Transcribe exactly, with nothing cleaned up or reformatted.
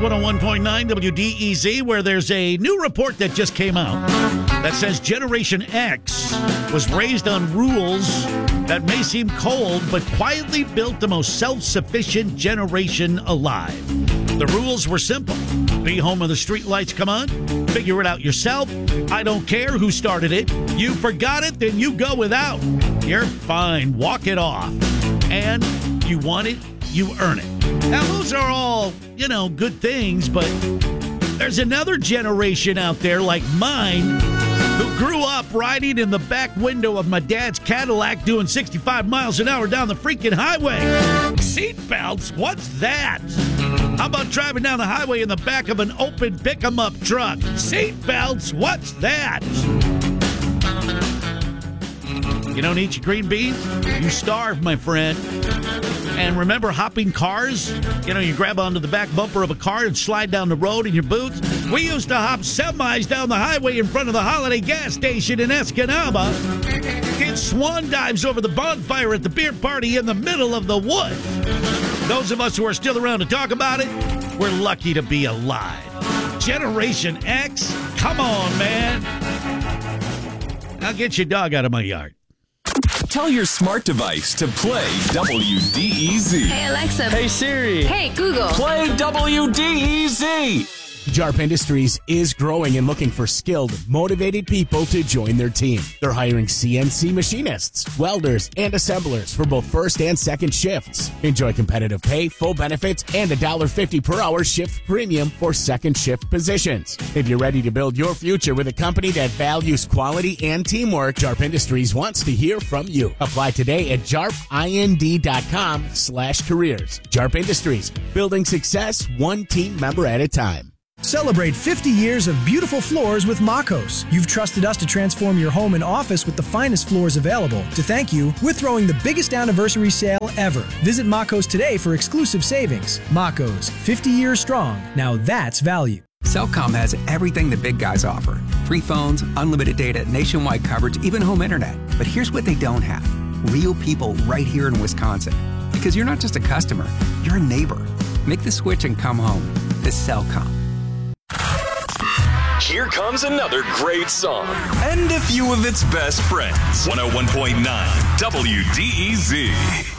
one oh one point nine W D E Z, where there's a new report that just came out that says Generation X was raised on rules that may seem cold, but quietly built the most self-sufficient generation alive. The rules were simple. Be home when the streetlights come on. Figure it out yourself. I don't care who started it. You forgot it, then you go without. You're fine. Walk it off. And you want it, you earn it. Now, those are all, you know, good things, but there's another generation out there like mine who grew up riding in the back window of my dad's Cadillac doing sixty-five miles an hour down the freaking highway. Seatbelts? What's that? How about driving down the highway in the back of an open pick-em-up truck? Seatbelts? What's that? You don't eat your green beans? You starve, my friend. And remember hopping cars? You know, you grab onto the back bumper of a car and slide down the road in your boots. We used to hop semis down the highway in front of the Holiday gas station in Escanaba. Get swan dives over the bonfire at the beer party in the middle of the woods. Those of us who are still around to talk about it, we're lucky to be alive. Generation X? Come on, man. Now get your dog out of my yard. Tell your smart device to play W D E Z. Hey, Alexa. Hey, Siri. Hey, Google. Play W D E Z. JARP Industries is growing and looking for skilled, motivated people to join their team. They're hiring C N C machinists, welders, and assemblers for both first and second shifts. Enjoy competitive pay, full benefits, and a one dollar fifty per hour shift premium for second shift positions. If you're ready to build your future with a company that values quality and teamwork, JARP Industries wants to hear from you. Apply today at jarpind.com slash careers. JARP Industries, building success one team member at a time. Celebrate fifty years of beautiful floors with Makos. You've trusted us to transform your home and office with the finest floors available. To thank you, we're throwing the biggest anniversary sale ever. Visit Makos today for exclusive savings. Makos, fifty years strong. Now that's value. Cellcom has everything the big guys offer. Free phones, unlimited data, nationwide coverage, even home internet. But here's what they don't have. Real people right here in Wisconsin. Because you're not just a customer, you're a neighbor. Make the switch and come home. This Cellcom. Here comes another great song. And a few of its best friends. one oh one point nine W D E Z.